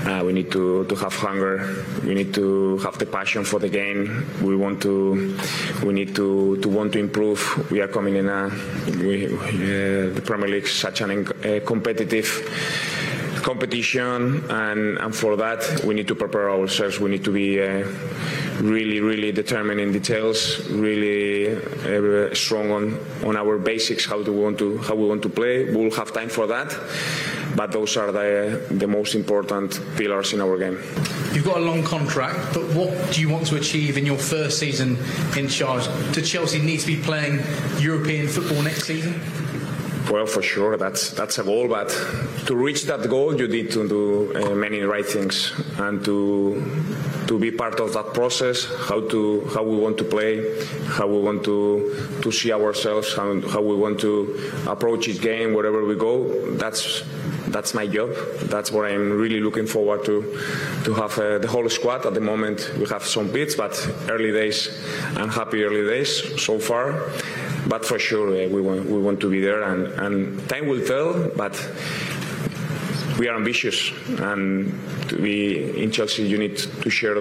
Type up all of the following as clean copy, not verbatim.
We need to have hunger. We need to have the passion for the game. We need to want to improve. We are coming in the Premier League is such a competitive competition, and for that we need to prepare ourselves. We need to be really determined in details, really strong on our basics, how we want to play. We'll have time for that, but those are the most important pillars in our game. You've got a long contract, but what do you want to achieve in your first season in charge? Does Chelsea need to be playing European football next season? Well, for sure, that's a goal, but to reach that goal, you need to do many right things, and to be part of that process, how we want to play, how we want to see ourselves, how we want to approach each game wherever we go. That's my job. That's what I'm really looking forward to have the whole squad. At the moment, we have some bits, but early days, I'm happy early days so far. But for sure, we want to be there, and time will tell. But we are ambitious, and to be in Chelsea, you need to share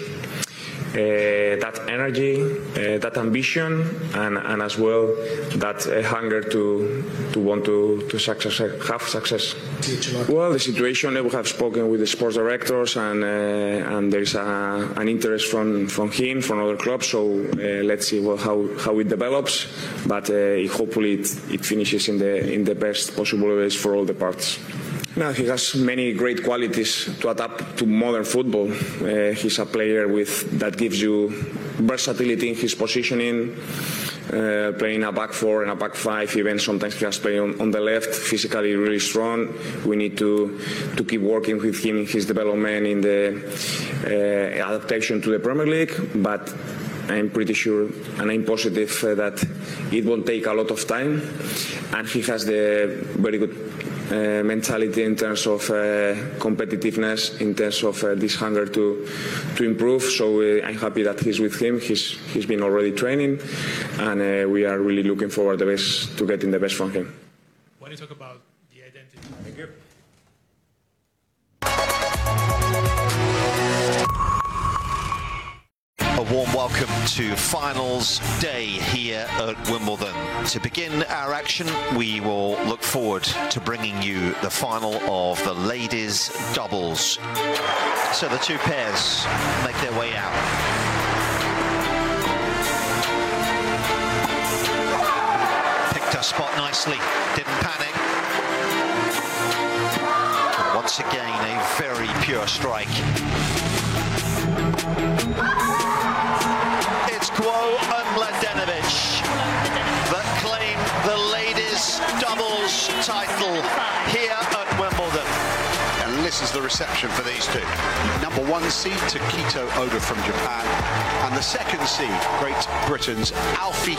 that energy, that ambition, and as well that hunger to want to have success. Well, the situation, we have spoken with the sports directors, and there is an interest from him, from other clubs. So let's see how it develops. But hopefully it finishes in the best possible ways for all the parts. No, he has many great qualities to adapt to modern football. He's a player that gives you versatility in his positioning, playing a back four and a back five. Even sometimes he has played on the left, physically really strong. We need to keep working with him in his development, in the adaptation to the Premier League. But I'm pretty sure, and I'm positive that it will take a lot of time. And he has the very good mentality in terms of competitiveness, in terms of this hunger to improve. So I'm happy that he's with him. He's been already training, and we are really looking forward to getting the best from him. When you talk about the identity, thank you. A warm welcome to finals day here at Wimbledon. To begin our action, we will look forward to bringing you the final of the ladies' doubles. So the two pairs make their way out. Picked her spot nicely, didn't panic. And once again, a very pure strike. It's Quo and Mladenovic that claim the ladies' doubles title here at Wimbledon. And this is the reception for these two. Number 1 seed, Takito Oda from Japan. And the second seed, Great Britain's Alfie